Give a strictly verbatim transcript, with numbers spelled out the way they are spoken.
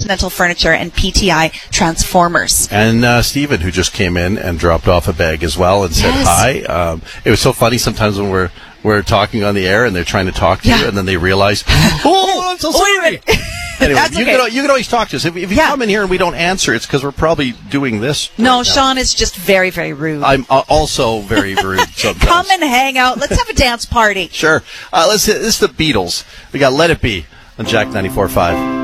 Continental Furniture and P T I Transformers. And uh, Stephen, who just came in and dropped off a bag as well and said Yes. hi. Um, it was so funny sometimes when we're we're talking on the air and they're trying to talk to Yeah. you and then they realize, oh, I'm so Wait a sorry. minute. Anyway, That's you, okay. can, you can always talk to us. If, if you Yeah. come in here and we don't answer, it's because we're probably doing this. No, right now. Sean is just very, very rude. I'm uh, also very rude sometimes. Come and hang out. Let's have a dance party. Sure. Uh, let's. This is the Beatles. We got Let It Be on Jack ninety-four point five.